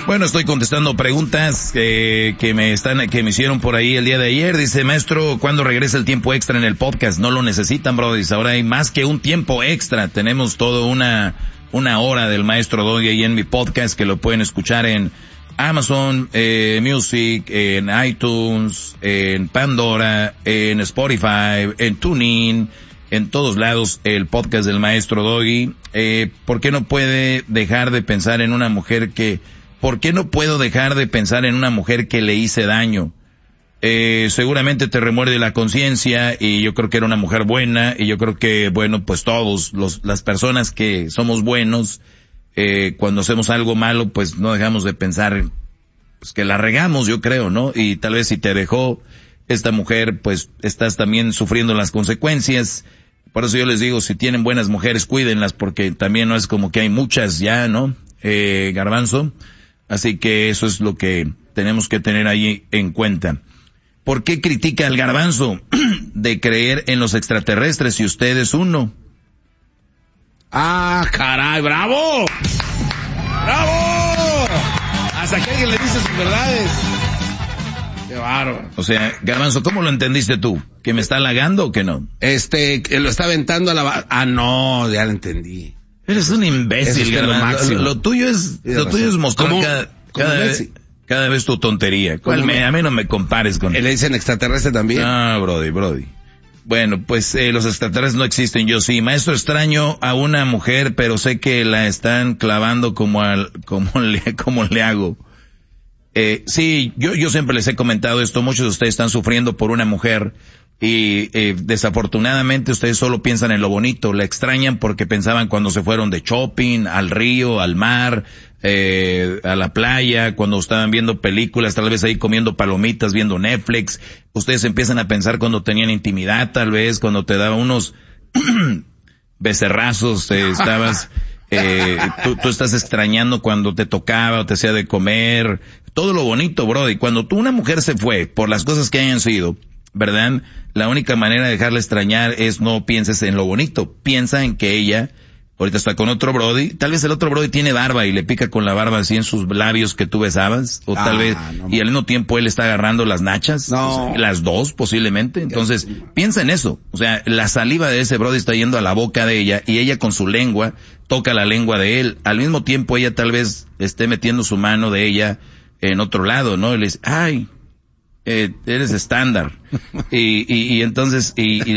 Bueno, estoy contestando preguntas que me hicieron por ahí el día de ayer. Dice, maestro, ¿cuándo regresa el tiempo extra en el podcast? No lo necesitan, brother. Ahora hay más que un tiempo extra. Tenemos todo una hora del maestro Doggy ahí en mi podcast que lo pueden escuchar en Amazon Music, en iTunes, en Pandora, en Spotify, en TuneIn, en todos lados el podcast del maestro Doggy. ¿Por qué no puede dejar de pensar en una mujer ¿por qué no puedo dejar de pensar en una mujer que le hice daño? Seguramente te remuerde la conciencia y yo creo que era una mujer buena y yo creo que, bueno, pues todos las personas que somos buenos, cuando hacemos algo malo, pues no dejamos de pensar, pues que la regamos, yo creo, ¿no? Y tal vez si te dejó esta mujer, pues estás también sufriendo las consecuencias. Por eso yo les digo, si tienen buenas mujeres, cuídenlas, porque también no es como que hay muchas ya, ¿no? Garbanzo. Así que eso es lo que tenemos que tener ahí en cuenta. ¿Por qué critica al Garbanzo de creer en los extraterrestres si usted es uno? ¡Ah, caray! ¡Bravo! ¡Bravo! Hasta que alguien le dice sus verdades. ¡Qué bárbaro! O sea, Garbanzo, ¿cómo lo entendiste tú? ¿Que me está halagando o que no? Que lo está aventando a la... no, ya lo entendí. Eres un imbécil, Garbanzo. Lo tuyo es mostrar cada vez tu tontería. A mí no me compares con... ¿Le dicen extraterrestre también? Ah, Brody. Bueno, pues los extraterrestres no existen, yo sí. Maestro, extraño a una mujer, pero sé que la están clavando como le hago. Sí, yo siempre les he comentado esto, muchos de ustedes están sufriendo por una mujer y desafortunadamente ustedes solo piensan en lo bonito, la extrañan porque pensaban cuando se fueron de shopping, al río, al mar, a la playa, cuando estaban viendo películas, tal vez ahí comiendo palomitas, viendo Netflix. Ustedes empiezan a pensar cuando tenían intimidad, tal vez cuando te daban unos becerrazos, estabas... tú estás extrañando cuando te tocaba o te hacía de comer, todo lo bonito, bro. Y cuando una mujer se fue por las cosas que hayan sido, ¿verdad? La única manera de dejarla extrañar es no pienses en lo bonito, piensa en que ella ahorita está con otro brody, tal vez el otro brody tiene barba y le pica con la barba así en sus labios que tú besabas, o tal vez, y al mismo tiempo él está agarrando las nachas, o sea, las dos posiblemente. Entonces, piensa en eso, o sea, la saliva de ese brody está yendo a la boca de ella y ella con su lengua toca la lengua de él, al mismo tiempo ella tal vez esté metiendo su mano de ella en otro lado, ¿no? Y le dice, ay, eres estándar. Y entonces, y